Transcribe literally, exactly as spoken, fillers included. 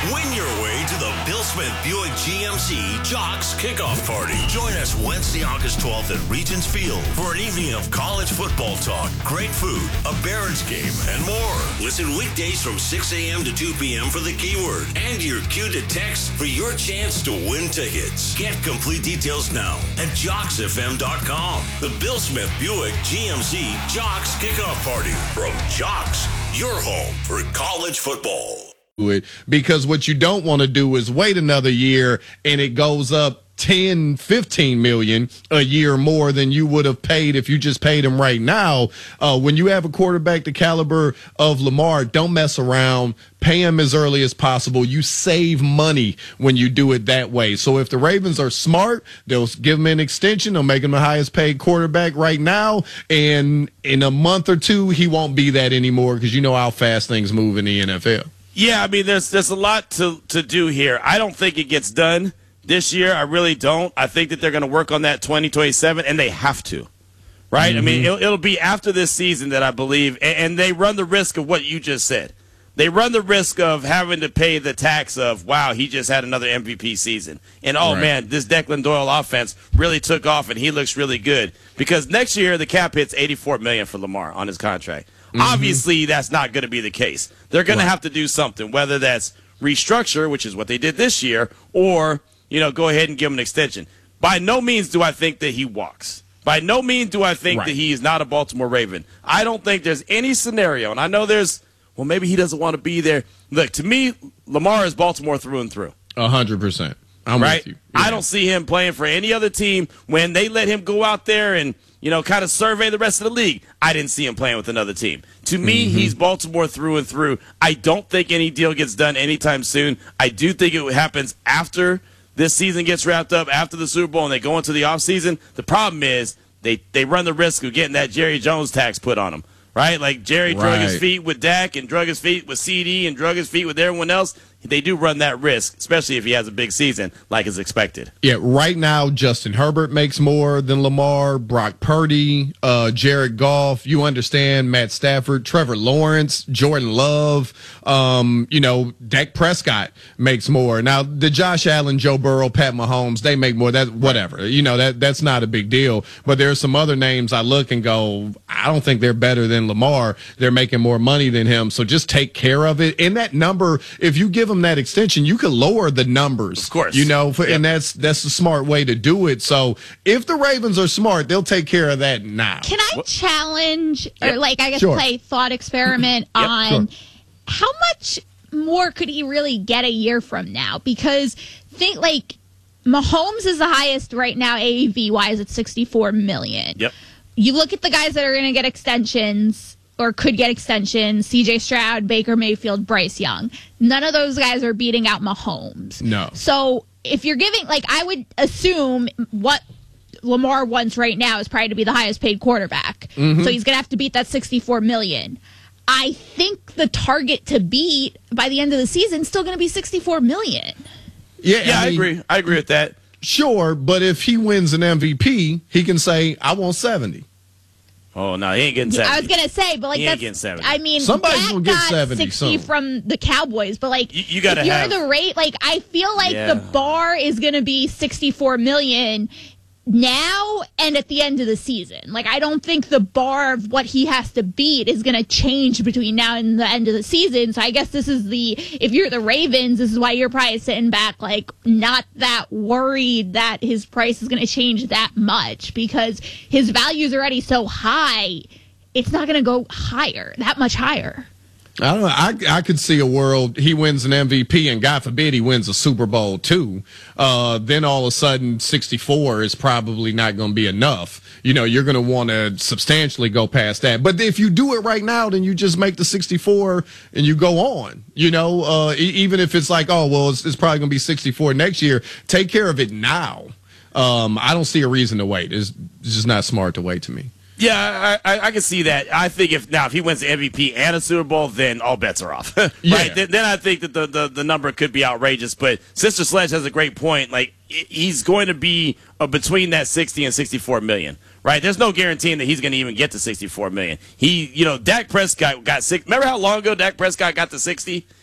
Win your way to the Bill Smith Buick G M C Jocks Kickoff Party. Join us Wednesday, August twelfth at Regents Field for an evening of college football talk, great food, a Barons game, and more. Listen weekdays from six a.m. to two p.m. for the keyword and your cue to text for your chance to win tickets. Get complete details now at jocks f m dot com. The Bill Smith Buick G M C Jocks Kickoff Party from Jocks, your home for college football. It because what you don't want to do is wait another year and it goes up ten, fifteen million a year more than you would have paid if you just paid him right now. Uh, when you have a quarterback the caliber of Lamar, don't mess around. Pay him as early as possible. You save money when you do it that way. So if the Ravens are smart, they'll give him an extension. They'll make him the highest paid quarterback right now. And in a month or two, he won't be that anymore because you know how fast things move in the N F L. Yeah, I mean, there's there's a lot to, to do here. I don't think it gets done this year. I really don't. I think that they're going to work on that twenty twenty-seven, and they have to, right? Mm-hmm. I mean, it'll, it'll be after this season that I believe, and, and they run the risk of what you just said. They run the risk of having to pay the tax of, wow, he just had another M V P season. And, oh, right. man, this Declan Doyle offense really took off, and he looks really good. Because next year the cap hits eighty-four million dollars for Lamar on his contract. Mm-hmm. Obviously, that's not going to be the case. They're going right. to have to do something, whether that's restructure, which is what they did this year, or, you know, go ahead and give him an extension. By no means do I think that he walks. By no means do I think right. that he is not a Baltimore Raven. I don't think there's any scenario, and I know there's, well, maybe he doesn't want to be there. Look, to me, Lamar is Baltimore through and through. A hundred percent. I'm right? with you. Yeah. I don't see him playing for any other team when they let him go out there and, you know, kind of survey the rest of the league. I didn't see him playing with another team. To me, mm-hmm. he's Baltimore through and through. I don't think any deal gets done anytime soon. I do think it happens after this season gets wrapped up, after the Super Bowl, and they go into the offseason. The problem is they, they run the risk of getting that Jerry Jones tax put on them, right? Like Jerry right. drug his feet with Dak and drug his feet with C D and drug his feet with everyone else. They do run that risk, especially if he has a big season like is expected. Yeah, right now, Justin Herbert makes more than Lamar, Brock Purdy, uh, Jared Goff. You understand, Matt Stafford, Trevor Lawrence, Jordan Love. Um, you know, Dak Prescott makes more. Now, the Josh Allen, Joe Burrow, Pat Mahomes, they make more. That whatever. You know, that that's not a big deal. But there are some other names I look and go, I don't think they're better than Lamar. They're making more money than him. So just take care of it. And that number, if you give them that extension, you could lower the numbers, of course, you know, for, yep. and that's that's the smart way to do it. So if the Ravens are smart, they'll take care of that now. Can I what? challenge, yep. or like I guess sure. play thought experiment yep. on sure. how much more could he really get a year from now? Because think like Mahomes is the highest right now A A V wise at sixty-four million. Yep. You look at the guys that are going to get extensions or could get extensions, C J Stroud, Baker Mayfield, Bryce Young. None of those guys are beating out Mahomes. No. So if you're giving, like, I would assume what Lamar wants right now is probably to be the highest paid quarterback. Mm-hmm. So he's going to have to beat that sixty-four million dollars. I think the target to beat by the end of the season is still going to be sixty-four million dollars. Yeah, yeah, I, I mean, agree. I agree with that. Sure, but if he wins an M V P, he can say, I want seventy. Oh, no, he ain't getting seventy. I was going to say, but like he that's, ain't getting seventy. I mean, somebody's Dak gonna get got seventy sixty soon. from the Cowboys, but like, you, you gotta if you're have, the rate, like, I feel like yeah. the bar is going to be sixty-four million now and at the end of the season. Like, I don't think the bar of what he has to beat is going to change between now and the end of the season. So I guess this is the, if you're the Ravens, this is why you're probably sitting back, like, not that worried that his price is going to change that much because his value is already so high. It's not going to go higher, that much higher. I don't know. I, I could see a world he wins an M V P and God forbid he wins a Super Bowl too. Uh, then all of a sudden sixty-four is probably not going to be enough. You know, you're going to want to substantially go past that. But if you do it right now, then you just make the sixty-four and you go on. You know, uh, e- even if it's like, oh, well, it's, it's probably going to be sixty-four next year. Take care of it now. Um, I don't see a reason to wait. It's, it's just not smart to wait to me. Yeah, I, I, I can see that. I think if now if he wins the M V P and a Super Bowl, then all bets are off. right? Yeah. Then, then I think that the, the, the number could be outrageous. But Sister Sledge has a great point. Like he's going to be uh, between that sixty and sixty-four million. Right? There's no guaranteeing that he's going to even get to sixty-four million. He, you know, Dak Prescott got six. Remember how long ago Dak Prescott got to sixty?